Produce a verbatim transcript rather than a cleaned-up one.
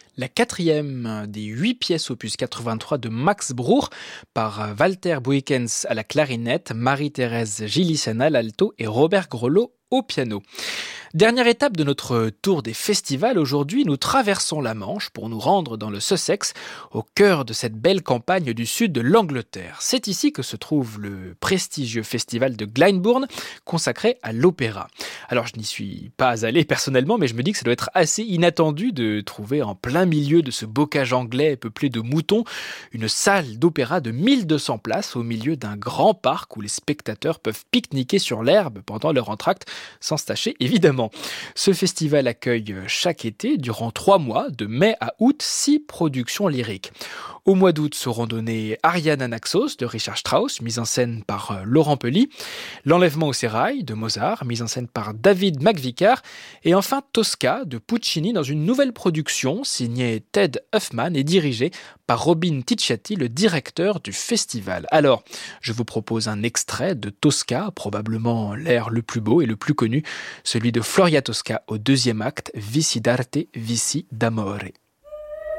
La quatrième des huit pièces opus quatre-vingt-trois de Max Bruch par Walter Buykens à la clarinette, Marie-Thérèse Gilissana à l'alto et Robert Grelot au piano. Dernière étape de notre tour des festivals, aujourd'hui nous traversons la Manche pour nous rendre dans le Sussex, au cœur de cette belle campagne du sud de l'Angleterre. C'est ici que se trouve le prestigieux festival de Glyndebourne, consacré à l'opéra. Alors je n'y suis pas allé personnellement, mais je me dis que ça doit être assez inattendu de trouver en plein milieu de ce bocage anglais peuplé de moutons, une salle d'opéra de mille deux cents places au milieu d'un grand parc où les spectateurs peuvent pique-niquer sur l'herbe pendant leur entracte, sans se tâcher évidemment. Ce festival accueille chaque été, durant trois mois, de mai à août, six productions lyriques. Au mois d'août seront données Ariane Anaxos de Richard Strauss, mise en scène par Laurent Pelly, L'Enlèvement au sérail de Mozart, mise en scène par David McVicar, et enfin Tosca de Puccini dans une nouvelle production signée Ted Huffman et dirigée par Robin Ticciati, le directeur du festival. Alors, je vous propose un extrait de Tosca, probablement l'air le plus beau et le plus connu, celui de Floria Tosca au deuxième acte, Vici d'arte, vici d'amore.